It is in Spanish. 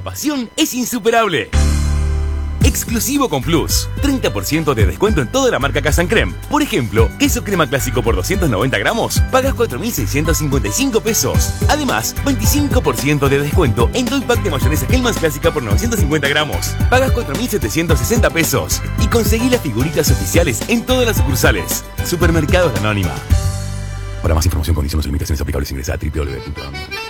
la pasión es insuperable. Exclusivo con Plus. 30% de descuento en toda la marca Casan Creme. Por ejemplo, queso crema clásico por 290 gramos, pagas 4.655 pesos. Además, 25% de descuento en todo el pack de mayonesa Hellmann's clásica por 950 gramos. Pagas 4.760 pesos. Y conseguí las figuritas oficiales en todas las sucursales. Supermercados La Anónima. Para más información, condiciones y limitaciones aplicables, ingresa a www.